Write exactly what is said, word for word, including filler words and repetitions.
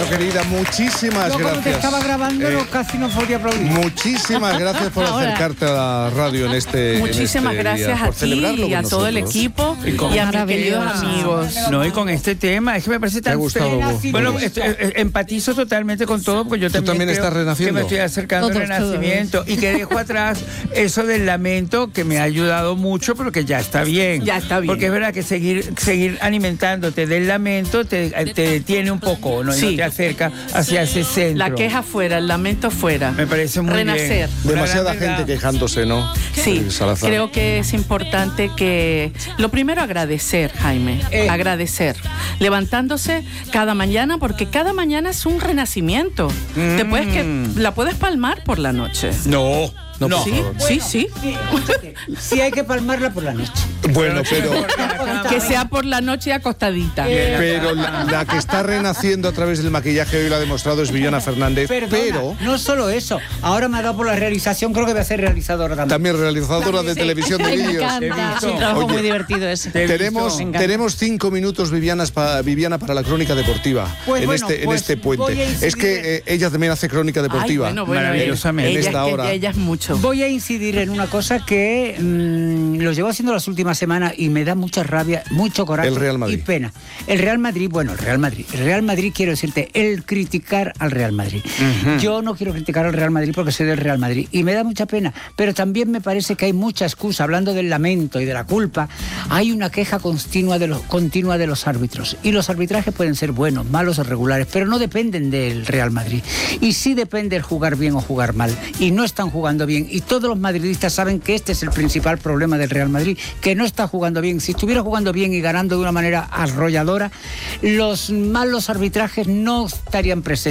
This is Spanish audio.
Bueno, querida, muchísimas Yo, gracias. Como te estaba grabando, Eh, no, casi no podía aplaudir. Muchísimas gracias por Ahora. acercarte a la radio en este Muchísimas en este gracias día, a por ti celebrarlo y a con todo el nosotros. equipo Y con- y a mis queridos Maravilloso. amigos. No, y con este tema, es que me parece ¿Te ha tan gustado, feo. Hugo? Bueno, este, eh, empatizo totalmente con todo, porque yo ¿Tú también, también creo estás renaciendo? que me estoy acercando al Todos, renacimiento y que dejo atrás eso del lamento que me ha ayudado mucho, pero que ya está bien. Ya está bien. Porque es verdad que seguir seguir alimentándote del lamento te, te detiene un poco, ¿no? Y Sí. no te acerca hacia ese centro. La queja fuera, el lamento fuera. Me parece muy Renacer. bien. Una Demasiada gran verdad. gente quejándose, ¿no? Sí, Salazar. creo que es importante que, lo primero, agradecer, Jaime, Eh. agradecer, levantándose cada mañana, porque cada mañana es un renacimiento. Te puedes que la puedes palmar por la noche. No, no, No, por Sí, favor. sí, sí. Sí, escúchate, sí hay que palmarla por la noche. Bueno, pero, Que sea por la noche acostadita. pero la, la que está renaciendo a través del maquillaje hoy lo ha demostrado es Viviana Fernández, Perdona, pero no solo eso. Ahora me ha dado por la realización, creo que voy a ser realizadora también. también realizadora de televisión de Me vídeos. encanta, He es un visto. trabajo Oye, muy divertido ese. Te he Tenemos, visto. Me encanta. tenemos cinco minutos, Vivianas, pa- Viviana, para la crónica deportiva Pues en, bueno, este, pues en este voy puente. a incidir Es que eh, ella también hace crónica deportiva. Ay, bueno, bueno, Maravillosamente. ella, En esta es que hora. ella es mucho. Voy a incidir en una cosa que mmm, lo llevo haciendo las últimas semanas y me da mucha rabia, mucho coraje El Real Madrid. y pena. El Real Madrid, bueno, el Real Madrid. El Real Madrid, quiero decirte, el criticar al Real Madrid. Yo no quiero criticar al Real Madrid porque soy del Real Madrid y me da mucha pena, pero también me parece que hay mucha excusa. Hablando del lamento y de la culpa, hay una queja continua de los, continua de los árbitros. Y los arbitrajes pueden ser buenos, malos o regulares, pero no dependen del Real Madrid. Y sí depende el jugar bien o jugar mal. Y no están jugando bien. Y todos los madridistas saben que este es el principal problema del Real Madrid, que no está jugando bien. Si estuviera jugando bien y ganando de una manera arrolladora, los malos arbitrajes no estarían presentes.